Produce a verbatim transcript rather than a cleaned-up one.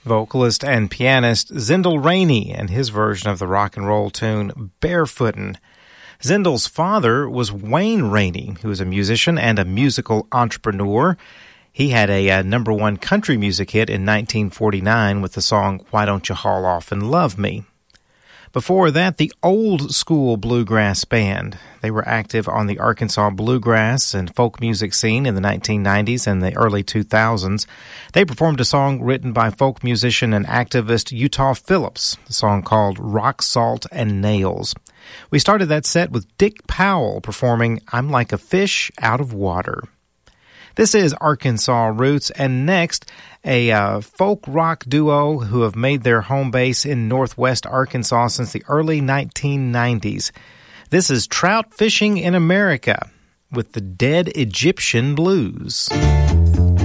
vocalist and pianist Zindel Rainey and his version of the rock and roll tune Barefootin'. Zindel's father was Wayne Rainey, who was a musician and a musical entrepreneur. He had a, a number one country music hit in nineteen forty-nine with the song Why Don't You Haul Off and Love Me. Before that, the Old School Bluegrass Band. They were active on the Arkansas bluegrass and folk music scene in the nineteen nineties and the early two thousands. They performed a song written by folk musician and activist Utah Phillips, a song called Rock, Salt, and Nails. We started that set with Dick Powell performing I'm Like a Fish Out of Water. This is Arkansas Roots, and next, a uh, folk rock duo who have made their home base in northwest Arkansas since the early nineteen nineties. This is Trout Fishing in America with the Dead Egyptian Blues.